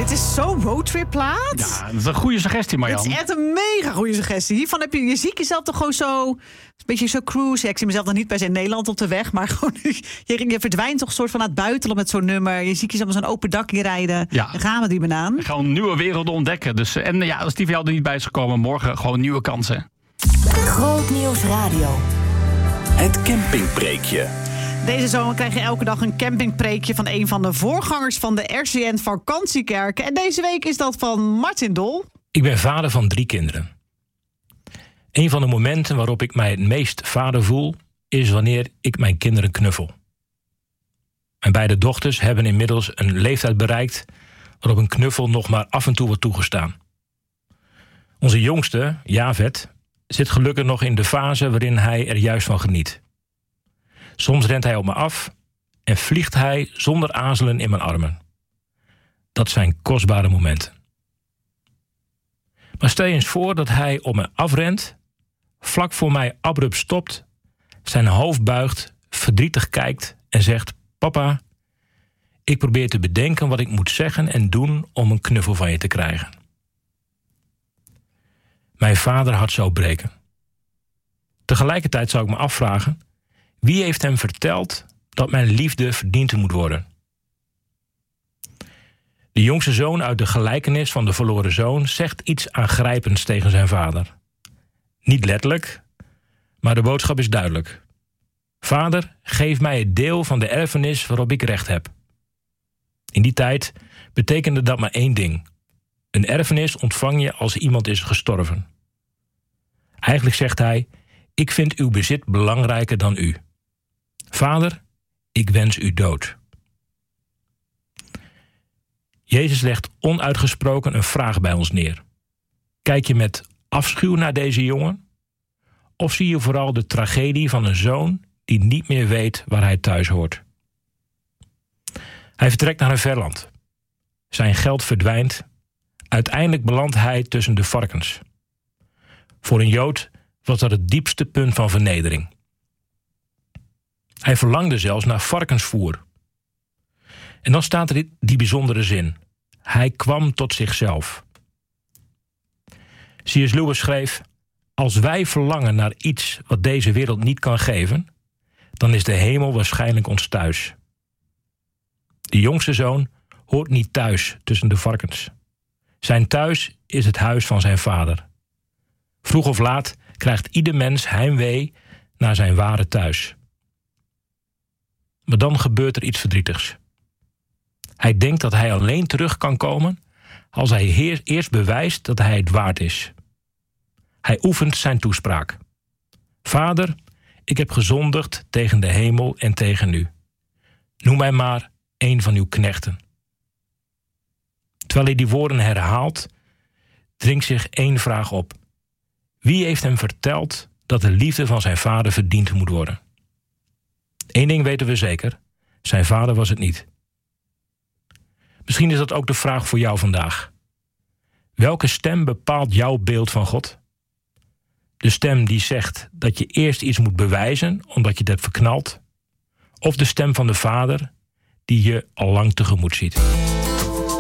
Dit is zo'n roadtrip-plaat. Ja, dat is een goede suggestie, Marjan. Het is echt een mega goede suggestie. Hiervan heb je ziet jezelf toch gewoon zo... Een beetje zo cruise. Ik zie mezelf dan niet per se in Nederland op de weg. Maar gewoon, je verdwijnt toch een soort van aan het buitenland met zo'n nummer. Je ziet jezelf met zo'n open dakje rijden. Ja. Dan gaan we die banaan. Gewoon nieuwe werelden ontdekken. Dus, en ja, als die van jou er niet bij is gekomen, morgen gewoon nieuwe kansen. Grootnieuws Radio. Het campingpreekje. Deze zomer krijg je elke dag een campingpreekje van een van de voorgangers van de RCN Vakantiekerken. En deze week is dat van Martin Dol. Ik ben vader van 3 kinderen. Een van de momenten waarop ik mij het meest vader voel, is wanneer ik mijn kinderen knuffel. Mijn beide dochters hebben inmiddels een leeftijd bereikt waarop een knuffel nog maar af en toe wordt toegestaan. Onze jongste, Javet, zit gelukkig nog in de fase waarin hij er juist van geniet. Soms rent hij op me af en vliegt hij zonder aarzelen in mijn armen. Dat zijn kostbare momenten. Maar stel je eens voor dat hij op me afrent, vlak voor mij abrupt stopt, zijn hoofd buigt, verdrietig kijkt en zegt: papa, ik probeer te bedenken wat ik moet zeggen en doen om een knuffel van je te krijgen. Mijn vaderhart zou breken. Tegelijkertijd zou ik me afvragen: wie heeft hem verteld dat mijn liefde verdiend moet worden? De jongste zoon uit de gelijkenis van de verloren zoon zegt iets aangrijpends tegen zijn vader. Niet letterlijk, maar de boodschap is duidelijk. Vader, geef mij het deel van de erfenis waarop ik recht heb. In die tijd betekende dat maar 1 ding. Een erfenis ontvang je als iemand is gestorven. Eigenlijk zegt hij: ik vind uw bezit belangrijker dan u. Vader, ik wens u dood. Jezus legt onuitgesproken een vraag bij ons neer. Kijk je met afschuw naar deze jongen? Of zie je vooral de tragedie van een zoon die niet meer weet waar hij thuis hoort? Hij vertrekt naar een ver land. Zijn geld verdwijnt. Uiteindelijk belandt hij tussen de varkens. Voor een Jood was dat het diepste punt van vernedering. Hij verlangde zelfs naar varkensvoer. En dan staat er die bijzondere zin: hij kwam tot zichzelf. C.S. Lewis schreef: als wij verlangen naar iets wat deze wereld niet kan geven, dan is de hemel waarschijnlijk ons thuis. De jongste zoon hoort niet thuis tussen de varkens. Zijn thuis is het huis van zijn vader. Vroeg of laat krijgt ieder mens heimwee naar zijn ware thuis. Maar dan gebeurt er iets verdrietigs. Hij denkt dat hij alleen terug kan komen als hij eerst bewijst dat hij het waard is. Hij oefent zijn toespraak. Vader, ik heb gezondigd tegen de hemel en tegen u. Noem mij maar een van uw knechten. Terwijl hij die woorden herhaalt, dringt zich 1 vraag op. Wie heeft hem verteld dat de liefde van zijn vader verdiend moet worden? 1 ding weten we zeker: zijn vader was het niet. Misschien is dat ook de vraag voor jou vandaag. Welke stem bepaalt jouw beeld van God? De stem die zegt dat je eerst iets moet bewijzen omdat je het hebt verknald? Of de stem van de vader die je al lang tegemoet ziet?